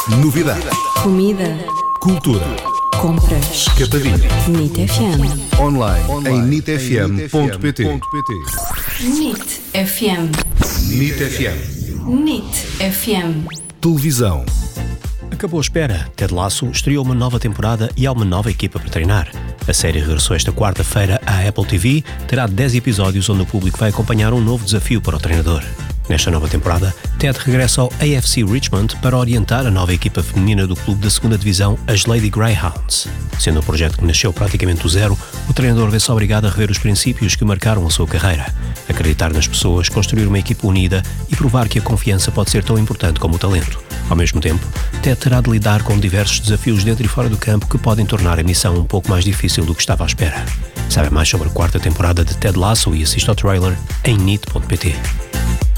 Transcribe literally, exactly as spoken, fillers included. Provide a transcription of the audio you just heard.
Novidade. Comida. Cultura. Compras. Escapadinha. NIT F M. Online, Online. em nit f m ponto p t. NIT F M. NIT F M. NIT F M. Televisão. Acabou a espera. Ted Lasso estreou uma nova temporada e há uma nova equipa para treinar. A série regressou esta quarta-feira à Apple T V, terá dez episódios onde o público vai acompanhar um novo desafio para o treinador. Nesta nova temporada, Ted regressa ao A F C Richmond para orientar a nova equipa feminina do clube da segunda divisão, as Lady Greyhounds. Sendo um projeto que nasceu praticamente do zero, o treinador vê-se obrigado a rever os princípios que marcaram a sua carreira, acreditar nas pessoas, construir uma equipa unida e provar que a confiança pode ser tão importante como o talento. Ao mesmo tempo, Ted terá de lidar com diversos desafios dentro e fora do campo que podem tornar a missão um pouco mais difícil do que estava à espera. Saiba mais sobre a quarta temporada de Ted Lasso e assista ao trailer em nit ponto p t.